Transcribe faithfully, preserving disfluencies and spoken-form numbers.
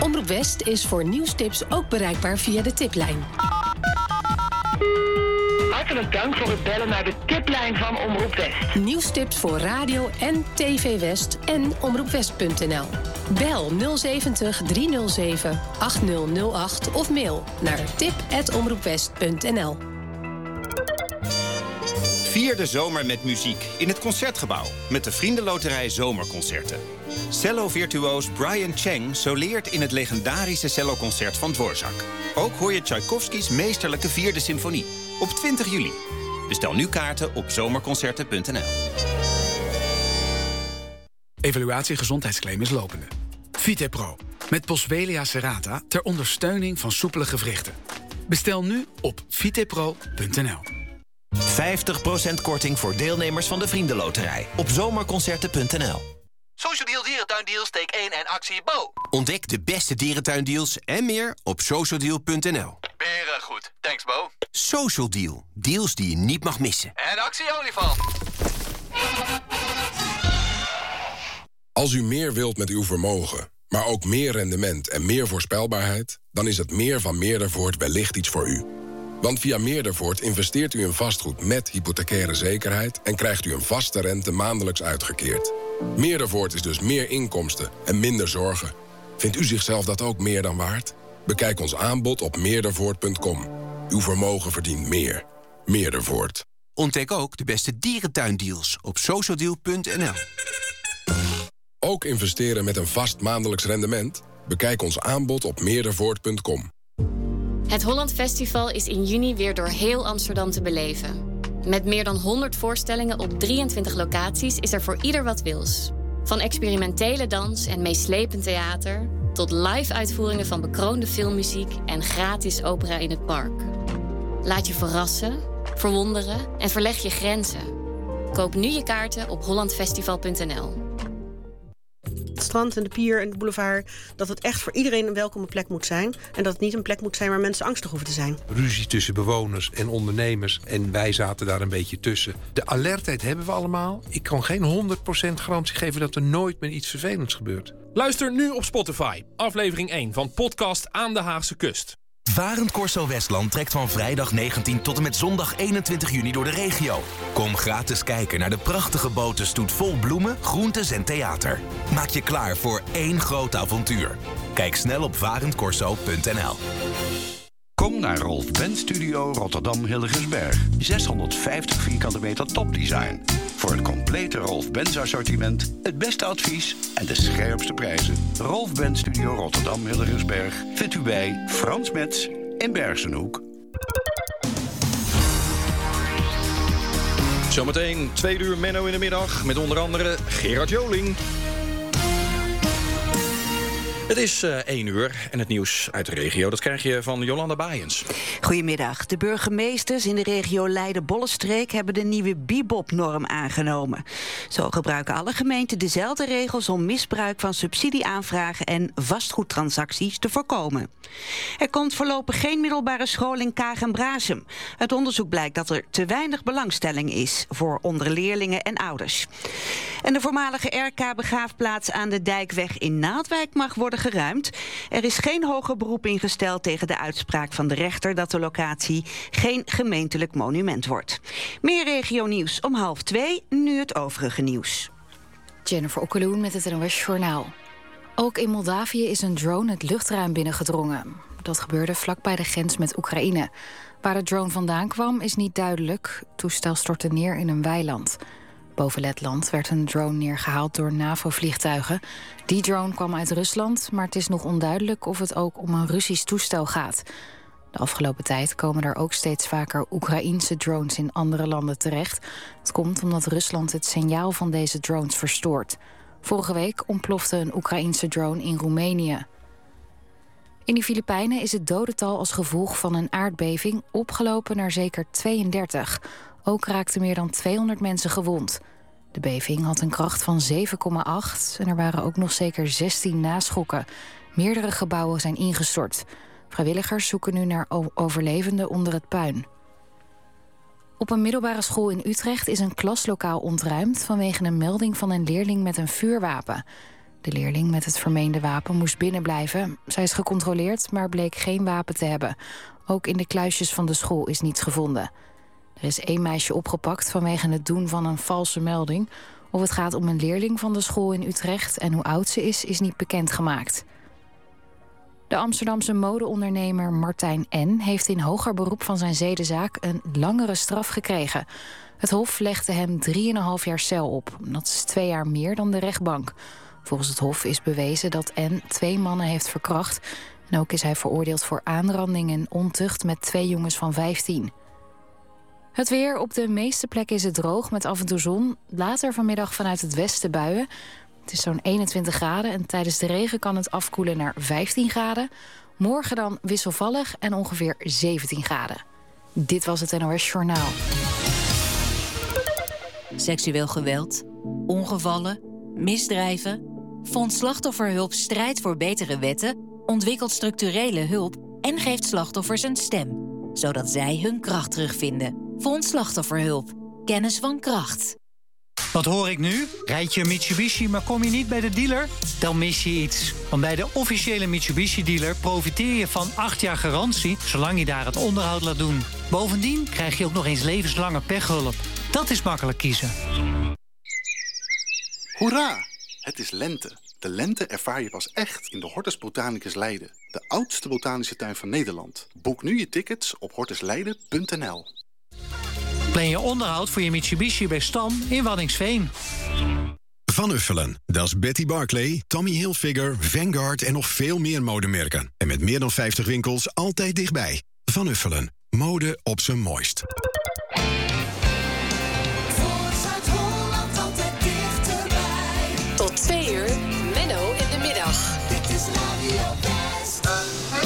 Omroep West is voor nieuwstips ook bereikbaar via de tiplijn. Hartelijk dank voor het bellen naar de tiplijn van Omroep West. Nieuwstips voor radio en tv West en omroepwest punt n l. Bel nul zeventig driehonderdzeven achtzig acht of mail naar tip at omroepwest punt n l. Vier de zomer met muziek in het Concertgebouw met de Vriendenloterij Zomerconcerten. Cello-virtuoos Brian Cheng soleert in het legendarische celloconcert van Dvorak. Ook hoor je Tchaikovskys meesterlijke vierde symfonie op twintig juli. Bestel nu kaarten op zomerconcerten punt n l. Evaluatie gezondheidsclaim is lopende. Vitepro met Boswellia serrata ter ondersteuning van soepele gewrichten. Bestel nu op vitepro punt n l. vijftig procent korting voor deelnemers van de Vriendenloterij op zomerconcerten punt n l. Social Deal Dierentuindeals, steek één en actie Bo. Ontdek de beste dierentuindeals en meer op social deal punt n l. Beren goed. Thanks, Bo. Social Deal. Deals die je niet mag missen. En actie olifant. Als u meer wilt met uw vermogen, maar ook meer rendement en meer voorspelbaarheid, dan is het meer van Meerdervoort wellicht iets voor u. Want via Meerdervoort investeert u in vastgoed met hypothecaire zekerheid en krijgt u een vaste rente maandelijks uitgekeerd. Meerdervoort is dus meer inkomsten en minder zorgen. Vindt u zichzelf dat ook meer dan waard? Bekijk ons aanbod op meerdervoort punt com. Uw vermogen verdient meer. Meerdervoort. Ontdek ook de beste dierentuindeals op social deal punt n l. Ook investeren met een vast maandelijks rendement? Bekijk ons aanbod op meerdervoort punt com. Het Holland Festival is in juni weer door heel Amsterdam te beleven. Met meer dan honderd voorstellingen op drieëntwintig locaties is er voor ieder wat wils. Van experimentele dans en meeslepend theater tot live-uitvoeringen van bekroonde filmmuziek en gratis opera in het park. Laat je verrassen, verwonderen en verleg je grenzen. Koop nu je kaarten op holland festival punt n l. Het strand en de pier en de boulevard, dat het echt voor iedereen een welkome plek moet zijn. En dat het niet een plek moet zijn waar mensen angstig hoeven te zijn. Ruzie tussen bewoners en ondernemers en wij zaten daar een beetje tussen. De alertheid hebben we allemaal. Ik kan geen honderd procent garantie geven dat er nooit meer iets vervelends gebeurt. Luister nu op Spotify, aflevering één van podcast Aan de Haagse Kust. Varend Corso Westland trekt van vrijdag negentien tot en met zondag eenentwintig juni door de regio. Kom gratis kijken naar de prachtige botenstoet vol bloemen, groentes en theater. Maak je klaar voor één groot avontuur. Kijk snel op varend corso punt n l. Kom naar Rolf Benz Studio Rotterdam Hillegersberg. zeshonderdvijftig vierkante meter topdesign. Voor het complete Rolf Benz assortiment, het beste advies en de scherpste prijzen. Rolf Benz Studio Rotterdam Hillegersberg vindt u bij Frans Metz in Bergenhoek. Zometeen twee uur Menno in de middag met onder andere Gerard Joling. Het is uh, één uur en het nieuws uit de regio. Dat krijg je van Jolanda Baaiens. Goedemiddag. De burgemeesters in de regio Leiden-Bollenstreek hebben de nieuwe Bibop-norm aangenomen. Zo gebruiken alle gemeenten dezelfde regels om misbruik van subsidieaanvragen en vastgoedtransacties te voorkomen. Er komt voorlopig geen middelbare school in Kaag en Brasem. Uit onderzoek blijkt dat er te weinig belangstelling is voor onder leerlingen en ouders. En de voormalige R K-begraafplaats aan de Dijkweg in Naaldwijk mag worden geruimd. Er is geen hoger beroep ingesteld tegen de uitspraak van de rechter dat de locatie geen gemeentelijk monument wordt. Meer regionieuws om half twee, nu het overige nieuws. Jennifer Okkeloen met het N O S Journaal. Ook in Moldavië is een drone het luchtruim binnengedrongen. Dat gebeurde vlakbij de grens met Oekraïne. Waar de drone vandaan kwam is niet duidelijk. Het toestel stortte neer in een weiland. Boven Letland werd een drone neergehaald door NAVO-vliegtuigen. Die drone kwam uit Rusland, maar het is nog onduidelijk of het ook om een Russisch toestel gaat. De afgelopen tijd komen er ook steeds vaker Oekraïense drones in andere landen terecht. Het komt omdat Rusland het signaal van deze drones verstoort. Vorige week ontplofte een Oekraïense drone in Roemenië. In de Filipijnen is het dodental als gevolg van een aardbeving opgelopen naar zeker tweeëndertig. Ook raakten meer dan tweehonderd mensen gewond. De beving had een kracht van zeven komma acht en er waren ook nog zeker zestien naschokken. Meerdere gebouwen zijn ingestort. Vrijwilligers zoeken nu naar overlevenden onder het puin. Op een middelbare school in Utrecht is een klaslokaal ontruimd vanwege een melding van een leerling met een vuurwapen. De leerling met het vermeende wapen moest binnenblijven. Zij is gecontroleerd, maar bleek geen wapen te hebben. Ook in de kluisjes van de school is niets gevonden. Er is één meisje opgepakt vanwege het doen van een valse melding. Of het gaat om een leerling van de school in Utrecht en hoe oud ze is, is niet bekendgemaakt. De Amsterdamse modeondernemer Martijn N. heeft in hoger beroep van zijn zedenzaak een langere straf gekregen. Het Hof legde hem drieënhalf jaar cel op. Dat is twee jaar meer dan de rechtbank. Volgens het Hof is bewezen dat N. twee mannen heeft verkracht. En ook is hij veroordeeld voor aanranding en ontucht met twee jongens van vijftien. Het weer. Op de meeste plekken is het droog met af en toe zon. Later vanmiddag vanuit het westen buien. Het is zo'n eenentwintig graden en tijdens de regen kan het afkoelen naar vijftien graden. Morgen dan wisselvallig en ongeveer zeventien graden. Dit was het N O S Journaal. Seksueel geweld, ongevallen, misdrijven. Fonds Slachtofferhulp strijdt voor betere wetten, ontwikkelt structurele hulp en geeft slachtoffers een stem, zodat zij hun kracht terugvinden. Fonds Slachtofferhulp. Kennis van kracht. Wat hoor ik nu? Rijd je een Mitsubishi, maar kom je niet bij de dealer? Dan mis je iets. Want bij de officiële Mitsubishi-dealer profiteer je van acht jaar garantie, zolang je daar het onderhoud laat doen. Bovendien krijg je ook nog eens levenslange pechhulp. Dat is makkelijk kiezen. Hoera! Het is lente. De lente ervaar je pas echt in de Hortus Botanicus Leiden. De oudste botanische tuin van Nederland. Boek nu je tickets op hortus leiden punt n l. Plan je onderhoud voor je Mitsubishi bij Stam in Waddinxveen. Van Uffelen, dat is Betty Barclay, Tommy Hilfiger, Vanguard en nog veel meer modemerken. En met meer dan vijftig winkels altijd dichtbij. Van Uffelen, mode op zijn mooist. Tot twee uur, Menno in de middag. Dit is Radio West.